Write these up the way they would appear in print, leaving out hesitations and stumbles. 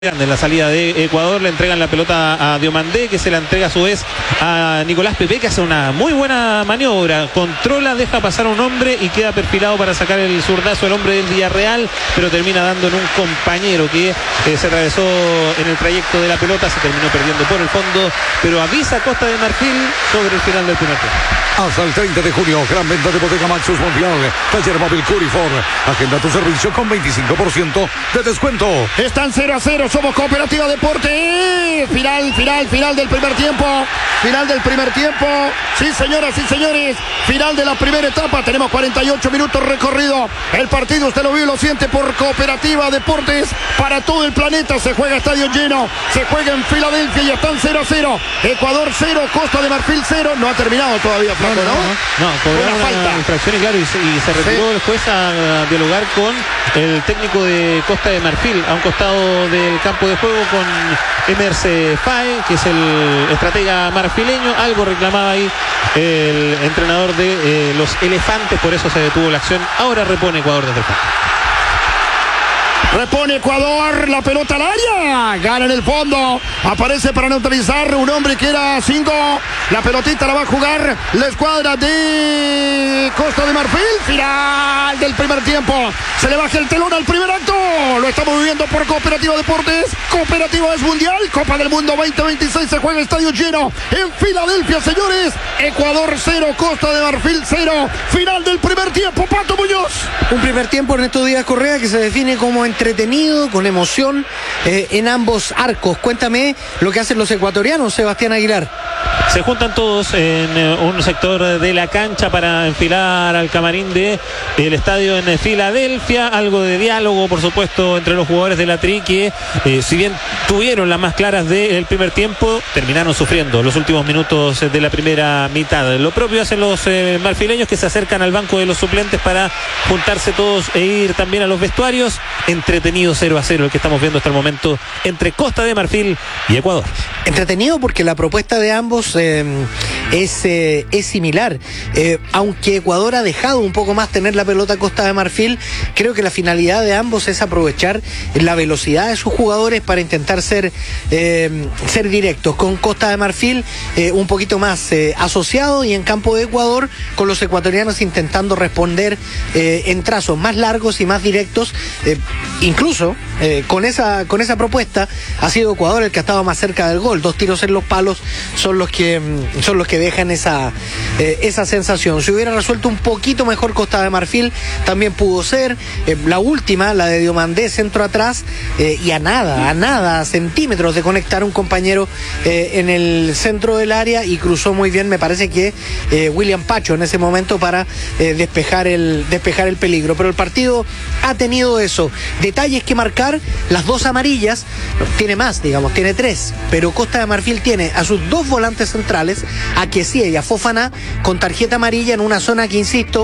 En la salida de Ecuador le entregan la pelota a Diomandé, que se la entrega a su vez a Nicolás Pepe, que hace una muy buena maniobra, controla, deja pasar a un hombre y queda perfilado para sacar el zurdazo el hombre del Villarreal, pero termina dando en un compañero que se atravesó en el trayecto de la pelota, se terminó perdiendo por el fondo, pero avisa Costa de Marfil sobre el final del primer tiempo. Hasta el 30 de junio, gran venta de Bodega Maxus Mundial, taller móvil Curifor, agenda tu servicio con 25% de descuento. Están 0-0, somos Cooperativa Deportes. Final del primer tiempo. Final del primer tiempo. Sí, señoras y señores. Final de la primera etapa. Tenemos 48 minutos recorrido. El partido, usted lo vio y lo siente, por Cooperativa Deportes. Para todo el planeta se juega estadio lleno. Se juega en Filadelfia y están 0-0. Ecuador 0, Costa de Marfil 0. No ha terminado todavía, Flaco, ¿no? No, cobraron una infracción y claro, y se retiró el juez a dialogar con el técnico de Costa de Marfil a un costado del campo de juego con Emerse Fae, que es el estratega marfileño. Algo reclamaba ahí el entrenador de los Elefantes, por eso se detuvo la acción. Ahora repone Ecuador desde el fondo. Repone Ecuador, la pelota al área, gana en el fondo, aparece para neutralizar un hombre que era 5, la pelotita la va a jugar la escuadra de Costa de Marfil. Final del primer tiempo, se le baja el telón al primer acto, lo estamos viviendo por Cooperativa Deportes. Cooperativa es mundial, Copa del Mundo 2026, se juega estadio lleno en Filadelfia, señores. Ecuador 0, Costa de Marfil 0, final del primer tiempo. Pato Muñoz. Un primer tiempo, Ernesto Díaz Correa, que se define como entretenido, con emoción en ambos arcos. Cuéntame lo que hacen los ecuatorianos, Sebastián Aguilar. Se juntan todos en un sector de la cancha para enfilar al camarín del estadio en Filadelfia. Algo de diálogo, por supuesto, entre los jugadores de la Tri, que si bien tuvieron las más claras del primer tiempo, terminaron sufriendo los últimos minutos de la primera mitad. Lo propio hacen los marfileños, que se acercan al banco de los suplentes para juntarse todos e ir también a los vestuarios. Entretenido 0-0 el que estamos viendo hasta el momento entre Costa de Marfil y Ecuador. Entretenido porque la propuesta de ambos es similar, aunque Ecuador ha dejado un poco más tener la pelota a Costa de Marfil. Creo que la finalidad de ambos es aprovechar la velocidad de sus jugadores para intentar ser directos. Con Costa de Marfil un poquito más asociado, y en campo de Ecuador con los ecuatorianos intentando responder en trazos más largos y más directos. Incluso con esa propuesta ha sido Ecuador el que ha estado más cerca del gol. 2 tiros en los palos son los que dejan esa sensación. Si hubiera resuelto un poquito mejor Costa de Marfil, también pudo ser. La última, la de Diomandé, centro atrás, y a nada, centímetros de conectar un compañero en el centro del área, y cruzó muy bien, me parece que William Pacho en ese momento, para despejar el peligro. Pero el partido ha tenido eso, detalles que marcar. Las 2 amarillas, tiene más, digamos, tiene 3, pero Costa de Marfil tiene a sus 2 volantes centrales, a Kessie y a Fofana, con tarjeta amarilla en una zona que, insisto,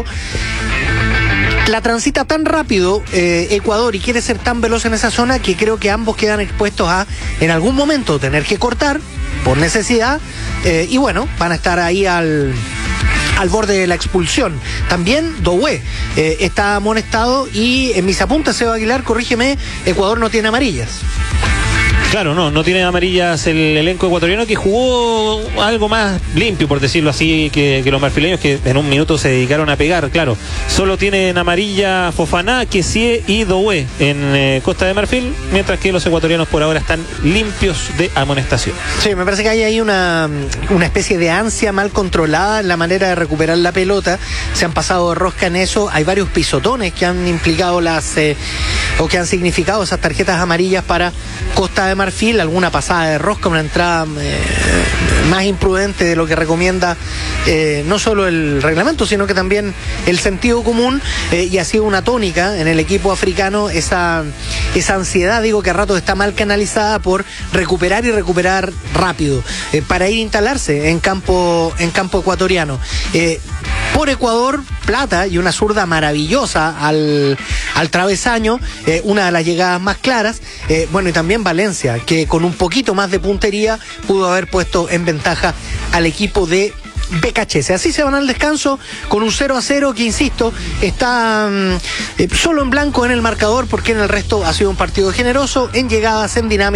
la transita tan rápido Ecuador, y quiere ser tan veloz en esa zona, que creo que ambos quedan expuestos a, en algún momento, tener que cortar por necesidad, y bueno, van a estar ahí al borde de la expulsión. También Doué está amonestado, y en mis apuntes, Seba Aguilar, corrígeme, Ecuador no tiene amarillas. Claro, no tiene amarillas el elenco ecuatoriano, que jugó algo más limpio, por decirlo así, que los marfileños, que en un minuto se dedicaron a pegar. Claro, solo tienen amarilla Fofana, Kessie y Doué en Costa de Marfil, mientras que los ecuatorianos por ahora están limpios de amonestación. Sí, me parece que hay ahí una especie de ansia mal controlada en la manera de recuperar la pelota. Se han pasado de rosca en eso. Hay varios pisotones que han implicado o que han significado esas tarjetas amarillas para Costa de Marfil. Alguna pasada de rosca, una entrada más imprudente de lo que recomienda no solo el reglamento, sino que también el sentido común, y ha sido una tónica en el equipo africano esa ansiedad, digo, que a ratos está mal canalizada por recuperar y recuperar rápido, para ir a instalarse en campo ecuatoriano. Por Ecuador, Plata, y una zurda maravillosa al travesaño, una de las llegadas más claras. Bueno, y también Valencia, que con un poquito más de puntería pudo haber puesto en ventaja al equipo de BKHS. Así se van al descanso con un 0-0 que, insisto, está solo en blanco en el marcador, porque en el resto ha sido un partido generoso en llegadas, en dinámica.